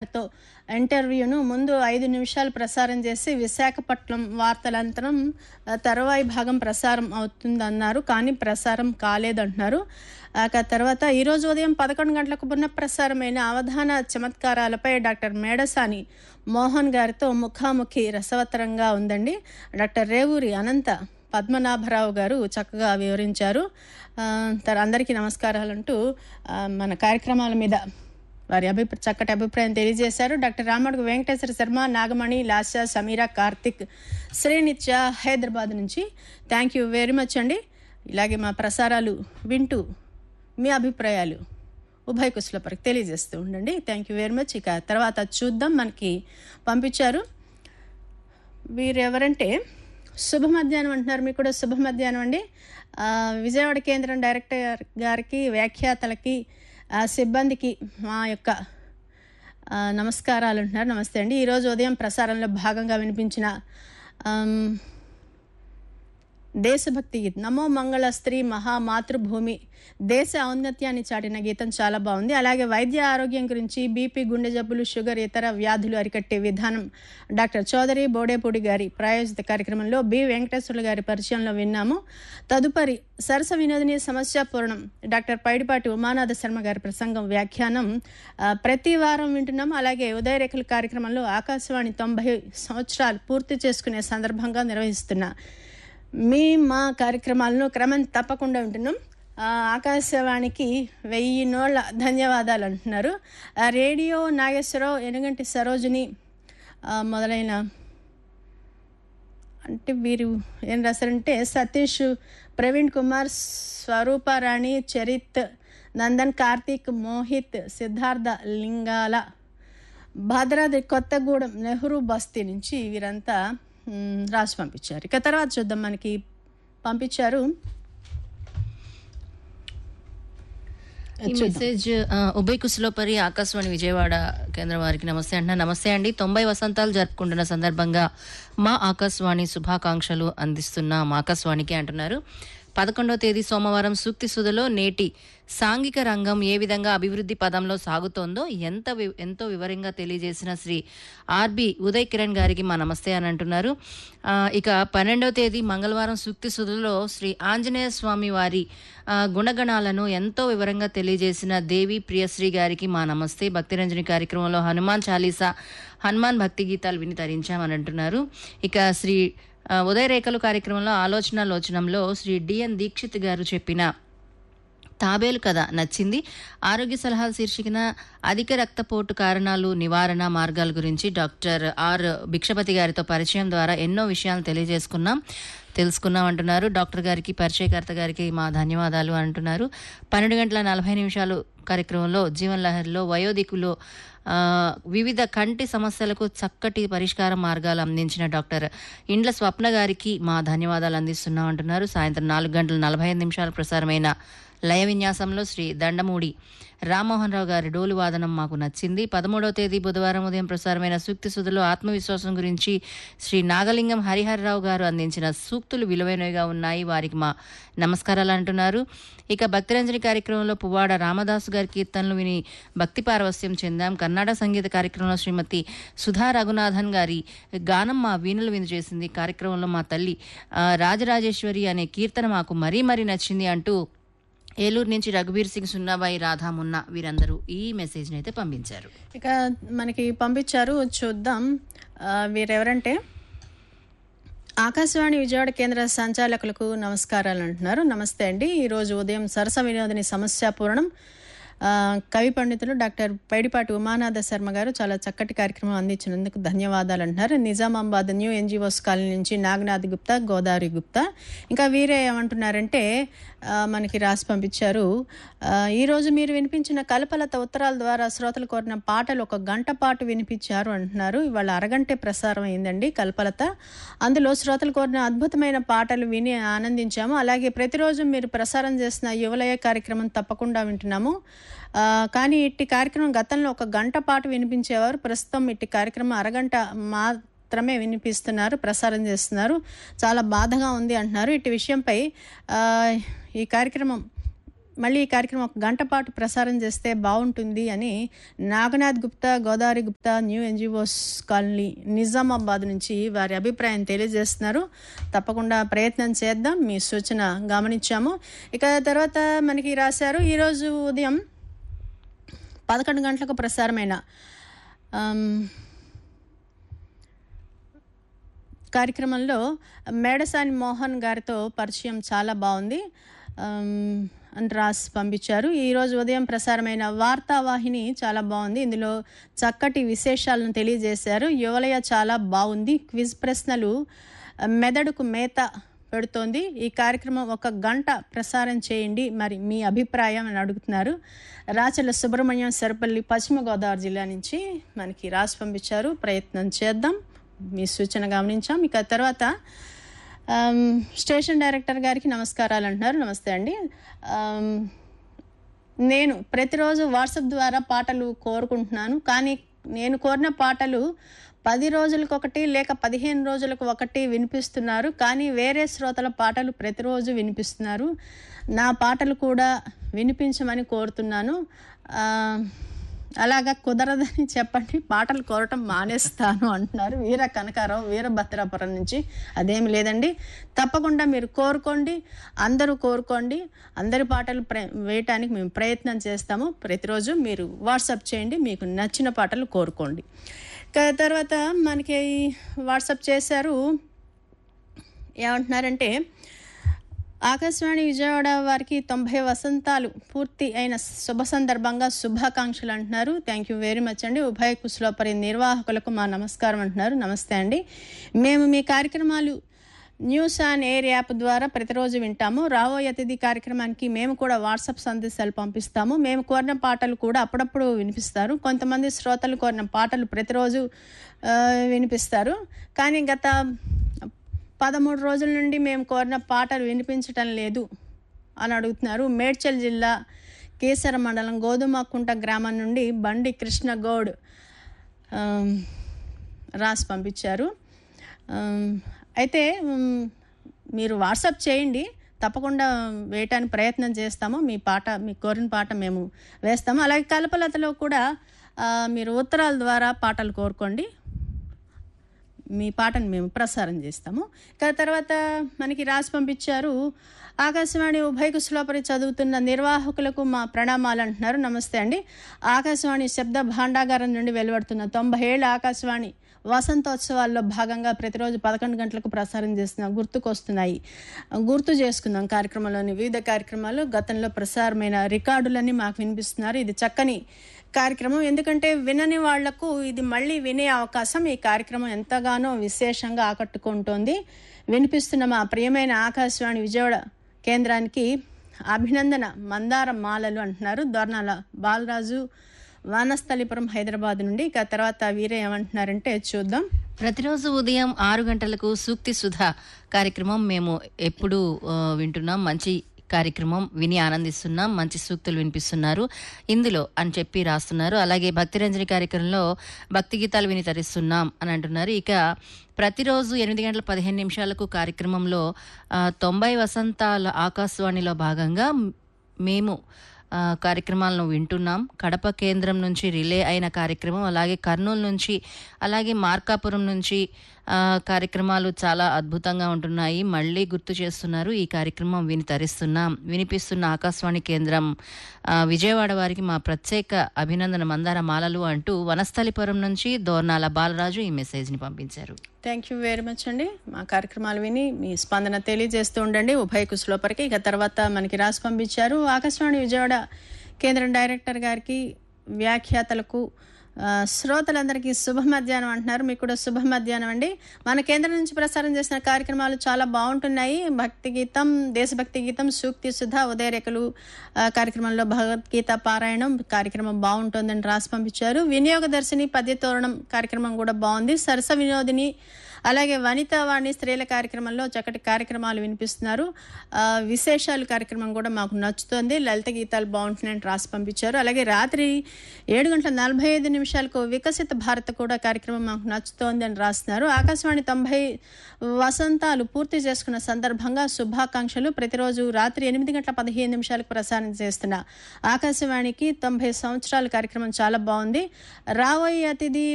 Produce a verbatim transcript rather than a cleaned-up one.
గారితో ఇంటర్వ్యూను ముందు ఐదు నిమిషాలు ప్రసారం చేసి విశాఖపట్నం వార్తలంతరం తరువాయి భాగం ప్రసారం అవుతుందన్నారు. కానీ ప్రసారం కాలేదంటున్నారు. ఆ తర్వాత ఈరోజు ఉదయం పదకొండు గంటలకు పునఃప్రసారమైన అవధాన చమత్కారాలపై డాక్టర్ మేడసాని మోహన్ గారితో ముఖాముఖి రసవత్తరంగా ఉందండి. డాక్టర్ రేవూరి అనంత పద్మనాభరావు గారు చక్కగా వివరించారు. అందరికీ నమస్కారాలంటూ మన కార్యక్రమాల మీద వారి అభిప్రాయ చక్కటి అభిప్రాయం తెలియజేశారు. డాక్టర్ రామడుగు వెంకటేశ్వర శర్మ, నాగమణి, లాస్య, సమీరా, కార్తిక్, శ్రీనిత్య హైదరాబాద్ నుంచి థ్యాంక్ యూ వెరీ మచ్ అండి. ఇలాగే మా ప్రసారాలు వింటూ మీ అభిప్రాయాలు ఉభయ కుశల పరికి తెలియజేస్తూ ఉండండి. Thank you very much. ఇక తర్వాత చూద్దాం, మనకి పంపించారు. వీరెవరంటే శుభ మధ్యాహ్నం అంటున్నారు. మీకు కూడా శుభ మధ్యాహ్నం అండి. విజయవాడ కేంద్రం డైరెక్టర్ గారికి, వ్యాఖ్యాతలకి, సిబ్బందికి మా యొక్క నమస్కారాలు అంటున్నారు. నమస్తే అండి. ఈరోజు ఉదయం ప్రసారంలో భాగంగా వినిపించిన దేశభక్తి గీతం నమో మంగళ స్త్రీ మహామాతృభూమి దేశ ఔన్నత్యాన్ని చాటిన గీతం చాలా బాగుంది. అలాగే వైద్య ఆరోగ్యం గురించి బీపీ, గుండె జబ్బులు, షుగర్, ఇతర వ్యాధులు అరికట్టే విధానం డాక్టర్ చౌదరి బోడేపూడి గారి ప్రాయోజిత కార్యక్రమంలో బి వెంకటేశ్వర్లు గారి పరిచయంలో విన్నాము. తదుపరి సరస వినోదిని సమస్య పూర్ణం డాక్టర్ పైడిపాటి ఉమానాథ శర్మ గారి ప్రసంగం, వ్యాఖ్యానం ప్రతి వారం వింటున్నాము. అలాగే ఉదయరేఖల కార్యక్రమంలో ఆకాశవాణి తొంభై సంవత్సరాలు పూర్తి చేసుకునే సందర్భంగా నిర్వహిస్తున్న మీ మా కార్యక్రమాలను క్రమం తప్పకుండా వింటున్నాం. ఆకాశవాణికి వెయ్యి నోళ్ళ ధన్యవాదాలు అంటున్నారు. రేడియో నాగేశ్వరరావు, ఎనుగంటి సరోజిని మొదలైన అంటే వీరు ఏం రాశారంటే సతీష్, ప్రవీణ్ కుమార్, స్వరూపారాణి, చరిత్, నందన్, కార్తీక్, మోహిత్, సిద్ధార్థ, లింగాల, భద్రాద్రి కొత్తగూడెం, నెహ్రూ బస్తీ నుంచి వీరంతా రాసి పంపించారు. ఇక తర్వాత చూద్దాం, మనకి పంపించారు ఈ మెసేజ్. ఉభయ కుశలోపరి ఆకాశవాణి విజయవాడ కేంద్రం వారికి నమస్తే అంటున్నా. నమస్తే అండి. తొంభై వసంతాలు జరుపుకుంటున్న సందర్భంగా మా ఆకాశవాణి శుభాకాంక్షలు అందిస్తున్నాం ఆకాశవాణికి అంటున్నారు. పదకొండవ తేదీ సోమవారం సూక్తి సుధలో నేటి సాంఘిక రంగం ఏ విధంగా అభివృద్ధి పదంలో సాగుతోందో ఎంత ఎంతో వివరంగా తెలియజేసిన శ్రీ ఆర్బి ఉదయ్ కిరణ్ గారికి మా నమస్తే అని అంటున్నారు. ఇక పన్నెండవ తేదీ మంగళవారం సూక్తి సుధలో శ్రీ ఆంజనేయ స్వామి వారి గుణగణాలను ఎంతో వివరంగా తెలియజేసిన దేవి ప్రియశ్రీ గారికి మా నమస్తే. భక్తిరంజని కార్యక్రమంలో హనుమాన్ చాలీసా, హనుమాన్ భక్తి గీతాలు విని తరించామని అంటున్నారు. ఇక శ్రీ ఉదయరేఖలు కార్యక్రమంలో ఆలోచన లోచనంలో శ్రీ డిఎన్ దీక్షిత్ గారు చెప్పిన తాబేలు కథ నచ్చింది. ఆరోగ్య సలహాల శీర్షికన అధిక రక్తపోటు కారణాలు, నివారణ మార్గాల గురించి డాక్టర్ ఆర్ భిక్షపతి గారితో పరిచయం ద్వారా ఎన్నో విషయాలు తెలియజేసుకున్నాం తెలుసుకున్నాం అంటున్నారు. డాక్టర్ గారికి, పరిచయకర్త గారికి మా ధన్యవాదాలు అంటున్నారు. పన్నెండు గంటల నలభై నిమిషాలు కార్యక్రమంలో జీవన్ లహరిలో వయోధికులు వివిధ కంటి సమస్యలకు చక్కటి పరిష్కార మార్గాలు అందించిన డాక్టర్ ఇండ్ల స్వప్న గారికి మా ధన్యవాదాలు అందిస్తున్నాం అంటున్నారు. సాయంత్రం నాలుగు గంటల నలభై ఐదు నిమిషాలు ప్రసారమైన లయ విన్యాసంలో శ్రీ దండమూడి రామ్మోహన్ రావు గారి డోలు వాదనం మాకు నచ్చింది. పదమూడవ తేదీ బుధవారం ఉదయం ప్రసారమైన సూక్తి సుధలో ఆత్మవిశ్వాసం గురించి శ్రీ నాగలింగం హరిహరరావు గారు అందించిన సూక్తులు విలువైనవిగా ఉన్నాయి, వారికి మా నమస్కారాలు అంటున్నారు. ఇక భక్తిరంజని కార్యక్రమంలో పువ్వాడ రామదాసు గారి కీర్తనలు విని భక్తి పారవస్యం చెందాం. కర్ణాటక సంగీత కార్యక్రమంలో శ్రీమతి సుధా రఘునాథన్ గారి గానం మా వీణులు విందు చేసింది. కార్యక్రమంలో మా తల్లి రాజరాజేశ్వరి అనే కీర్తన మాకు మరీ మరీ నచ్చింది అంటూ ఏలూరు నుంచి రఘుబీర్ సింగ్, సున్నాబాయి, రాధా మున్న వీరందరూ ఈ మెసేజ్ని అయితే పంపించారు. ఇక మనకి పంపించారు, చూద్దాం. వీరెవరంటే ఆకాశవాణి విజయవాడ కేంద్ర సంచాలకులకు నమస్కారాలు అంటున్నారు. నమస్తే అండి. ఈరోజు ఉదయం సరస వినోదిని సమస్య పూరణం కవి పండితులు డాక్టర్ పైడిపాటి ఉమానాథ శర్మ గారు చాలా చక్కటి కార్యక్రమం అందించినందుకు ధన్యవాదాలు అంటున్నారు. నిజామాబాద్ న్యూ ఎన్జిఓస్ కాలనీ నుంచి నాగనాథ్ గుప్తా, గోదావరి గుప్తా. ఇంకా వీరే ఏమంటున్నారంటే మనకి రాసి పంపించారు, ఈరోజు మీరు వినిపించిన కల్పలత ఉత్తరాల ద్వారా శ్రోతలు కోరిన పాటలు ఒక గంట పాటు వినిపించారు అంటున్నారు. ఇవాళ అరగంటే ప్రసారం అయిందండి కల్పలత. అందులో శ్రోతలు కోరిన అద్భుతమైన పాటలు విని ఆనందించాము. అలాగే ప్రతిరోజు మీరు ప్రసారం చేసిన యువలయ కార్యక్రమం తప్పకుండా వింటున్నాము. కానీ ఇట్టి కార్యక్రమం గతంలో ఒక గంట పాటు వినిపించేవారు, ప్రస్తుతం ఇట్టి కార్యక్రమం అరగంట మాత్రమే వినిపిస్తున్నారు, ప్రసారం చేస్తున్నారు. చాలా బాధగా ఉంది అంటున్నారు. ఇట్టి విషయంపై ఈ కార్యక్రమం మళ్ళీ ఈ కార్యక్రమం ఒక గంట పాటు ప్రసారం చేస్తే బాగుంటుంది అని Naganath Gupta, Godavari Gupta, new NGOs colony, Nizamabad నుంచి వారి అభిప్రాయం తెలియజేస్తున్నారు. తప్పకుండా ప్రయత్నం చేద్దాం, మీ సూచన గమనించాము. ఇక తర్వాత మనకి రాశారు, ఈరోజు ఉదయం పదకొండు గంటలకు ప్రసారమైన కార్యక్రమంలో మేడసాని మోహన్ గారితో పరిచయం చాలా బాగుంది అని రాసి పంపించారు. ఈరోజు ఉదయం ప్రసారమైన వార్తావాహిని చాలా బాగుంది, ఇందులో చక్కటి విశేషాలను తెలియజేశారు. యువలయ చాలా బాగుంది, క్విజ్ ప్రశ్నలు మెదడుకు మేత పెడుతోంది. ఈ కార్యక్రమం ఒక గంట ప్రసారం చేయండి, మరి మీ అభిప్రాయం అని అడుగుతున్నారు. రాచల సుబ్రహ్మణ్యం, సరిపల్లి, పశ్చిమ గోదావరి జిల్లా నుంచి మనకి రాసి పంపించారు. ప్రయత్నం చేద్దాం, మీ సూచన గమనించాం. ఇక తర్వాత స్టేషన్ డైరెక్టర్ గారికి నమస్కారాలు అంటున్నారు. నమస్తే అండి, నేను ప్రతిరోజు వాట్సాప్ ద్వారా పాటలు కోరుకుంటున్నాను, కానీ నేను కోరిన పాటలు పది రోజులకు ఒకటి లేక పదిహేను రోజులకు ఒకటి వినిపిస్తున్నారు, కానీ వేరే శ్రోతల పాటలు ప్రతిరోజు వినిపిస్తున్నారు. నా పాటలు కూడా వినిపించమని కోరుతున్నాను. అలాగా కుదరదని చెప్పండి, పాటలు కోరటం మానేస్తాను అంటున్నారు వీర కనకారావు, వీరభద్రాపురం నుంచి. అదేమి లేదండి, తప్పకుండా మీరు కోరుకోండి, అందరూ కోరుకోండి. అందరి పాటలు ప్ర వేయటానికి మేము ప్రయత్నం చేస్తాము. ప్రతిరోజు మీరు వాట్సాప్ చేయండి, మీకు నచ్చిన పాటలు కోరుకోండి. తర్వాత మనకి వాట్సాప్ చేశారు, ఏమంటున్నారంటే ఆకాశవాణి విజయవాడ వారికి తొంభై వసంతాలు పూర్తి అయిన శుభ సందర్భంగా శుభాకాంక్షలు అంటున్నారు. థ్యాంక్ యూ వెరీ మచ్ అండి. ఉభయ కుశలోపరి నిర్వాహకులకు మా నమస్కారం అంటున్నారు. నమస్తే అండి, మేము మీ కార్యక్రమాలు న్యూస్ ఆన్ ఎయిర్ యాప్ ద్వారా ప్రతిరోజు వింటాము. రాబోయే అతిథి కార్యక్రమానికి మేము కూడా వాట్సాప్ సందేశాలు పంపిస్తాము. మేము కోరిన పాటలు కూడా అప్పుడప్పుడు వినిపిస్తారు. కొంతమంది శ్రోతలు కోరిన పాటలు ప్రతిరోజు వినిపిస్తారు, కానీ గత పదమూడు రోజుల నుండి మేము కోరిన పాటలు వినిపించటం లేదు అని అడుగుతున్నారు. మేడ్చల్ జిల్లా కేసర మండలం గోధుమకుంట గ్రామం నుండి బండి కృష్ణ గౌడ్ రాసి పంపించారు. అయితే మీరు వాట్సాప్ చేయండి, తప్పకుండా వేయటానికి ప్రయత్నం చేస్తాము. మీ పాట, మీ కోరిన పాట మేము వేస్తాము. అలాగే కల్పలతలో కూడా మీరు ఉత్తరాల ద్వారా పాటలు కోరుకోండి, మీ పాటను మేము ప్రసారం చేస్తాము. ఇక తర్వాత మనకి రాసి పంపించారు, ఆకాశవాణి ఉభయ కుశలోపరి చదువుతున్న నిర్వాహకులకు మా ప్రణామాలు అంటున్నారు. నమస్తే అండి, ఆకాశవాణి శబ్ద భాండాగారం నుండి వెలువడుతున్న తొంభై ఏళ్ళ ఆకాశవాణి వసంతోత్సవాల్లో భాగంగా ప్రతిరోజు పదకొండు గంటలకు ప్రసారం చేస్తున్నాం. గుర్తుకొస్తున్నాయి, గుర్తు చేసుకుందాం కార్యక్రమంలోని వివిధ కార్యక్రమాలు, గతంలో ప్రసారమైన రికార్డులన్నీ మాకు వినిపిస్తున్నారు. ఇది చక్కని కార్యక్రమం, ఎందుకంటే వినని వాళ్లకు ఇది మళ్ళీ వినే అవకాశం. ఈ కార్యక్రమం ఎంతగానో విశేషంగా ఆకట్టుకుంటోంది. వినిపిస్తున్న మా ప్రియమైన ఆకాశవాణి విజయవాడ కేంద్రానికి అభినందన మందార మాలలు అంటున్నారు. దొర్నాల బాలరాజు, వానస్థలిపురం, హైదరాబాద్ నుండి. ఇక తర్వాత వీరే ఏమంటున్నారంటే చూద్దాం. ప్రతిరోజు ఉదయం ఆరు గంటలకు సూక్తి సుధా కార్యక్రమం మేము ఎప్పుడు వింటున్నాం. మంచి కార్యక్రమం విని ఆనందిస్తున్నాం, మంచి సూక్తులు వినిపిస్తున్నారు ఇందులో అని చెప్పి రాస్తున్నారు. అలాగే భక్తిరంజని కార్యక్రమంలో భక్తి గీతాలు విని తరిస్తున్నాం అని అంటున్నారు. ఇక ప్రతిరోజు ఎనిమిది గంటల పదిహేను నిమిషాలకు కార్యక్రమంలో తొంభై వసంతాల ఆకాశవాణిలో భాగంగా మేము కార్యక్రమాలను వింటున్నాం. కడప కేంద్రం నుంచి రిలే అయిన కార్యక్రమం, అలాగే కర్నూలు నుంచి, అలాగే మార్కాపురం నుంచి కార్యక్రమాలు చాలా అద్భుతంగా ఉంటున్నాయి. మళ్ళీ గుర్తు చేస్తున్నారు, ఈ కార్యక్రమం విని తరిస్తున్నాం. వినిపిస్తున్న ఆకాశవాణి కేంద్రం విజయవాడ వారికి మా ప్రత్యేక అభినందన మందార మాలలు అంటూ వనస్థలిపురం నుంచి దోర్నాల బాలరాజు ఈ మెసేజ్ ని పంపించారు. థ్యాంక్ యూ వెరీ మచ్ అండి. మా కార్యక్రమాలు విని మీ స్పందన తెలియజేస్తూ ఉండండి ఉభయ కుశలోపరికి. ఇక తర్వాత మనకి రాసి పంపించారు, ఆకాశవాణి విజయవాడ కేంద్రం డైరెక్టర్ గారికి, వ్యాఖ్యాతలకు, శ్రోతలందరికీ శుభ మధ్యాహ్నం అంటున్నారు. మీకు కూడా శుభ మధ్యాహ్నం అండి. మన కేంద్రం నుంచి ప్రసారం చేసిన కార్యక్రమాలు చాలా బాగుంటున్నాయి. భక్తి గీతం, దేశభక్తి గీతం, సూక్తి సుధా, ఉదయరేఖలు కార్యక్రమంలో భగవద్గీత పారాయణం కార్యక్రమం బాగుంటుందని రాసి పంపించారు. వినియోగ దర్శిని, పద్యతోరణం కార్యక్రమం కూడా బాగుంది. సరస వినోదిని, అలాగే వనితావాణి స్త్రీల కార్యక్రమంలో చక్కటి కార్యక్రమాలు వినిపిస్తున్నారు. ఆ, విశేషాలు కార్యక్రమం కూడా మాకు నచ్చుతోంది, లలిత గీతాలు బాగుంటున్నాయని రాసి పంపించారు. అలాగే రాత్రి ఏడు గంటల నలభై ఐదు నిమిషాలకు వికసిత భారత్ కూడా కార్యక్రమం మాకు నచ్చుతోంది అని రాస్తున్నారు. ఆకాశవాణి తొంభై వసంతాలు పూర్తి చేసుకున్న సందర్భంగా శుభాకాంక్షలు. ప్రతిరోజు రాత్రి ఎనిమిది గంటల పదిహేను నిమిషాలకు ప్రసారం చేస్తున్న ఆకాశవాణికి తొంభై సంవత్సరాల కార్యక్రమం చాలా బాగుంది. రాబోయే అతిథి